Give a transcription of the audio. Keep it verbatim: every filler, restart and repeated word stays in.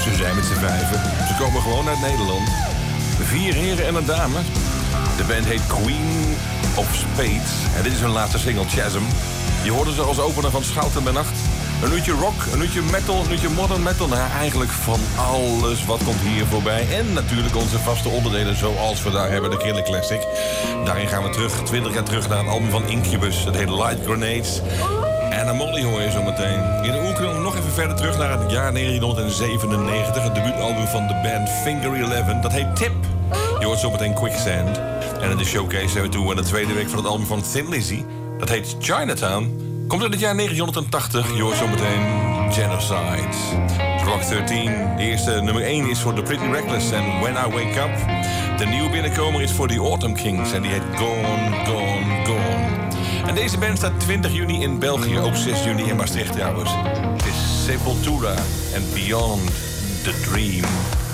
Ze zijn met z'n vijven. Ze komen gewoon uit Nederland. Vier heren en een dame. De band heet Queen of Spades. En dit is hun laatste single, Chasm. Je hoorde ze als opener van Schouten bij Nacht. Een uurtje rock, een uurtje metal, een uurtje modern metal. Nou, eigenlijk van alles wat komt hier voorbij. En natuurlijk onze vaste onderdelen zoals we daar hebben, de Killer Classic. Daarin gaan we terug, twintig jaar terug naar het album van Incubus. Dat heet Light Grenades. En een Molly hoor je zo meteen. In de oerknal nog even verder terug naar het jaar negentien zevenennegentig. Het debuutalbum van de band Finger eleven. Dat heet Tip. Je hoort zo meteen Quicksand. En in de showcase zijn we toe aan de tweede week van het album van Thin Lizzy. Dat heet Chinatown. Komt uit het jaar negentien tachtig. Je hoort zo meteen Genocide. Rock dertien. De eerste nummer één is voor The Pretty Reckless en When I Wake Up. De nieuwe binnenkomer is voor The Autumn Kings. En die heet Gone, Gone, Gone. En deze band staat twintig juni in België. Ook zes juni in Maastricht trouwens. Het is Sepultura en Beyond the Dream.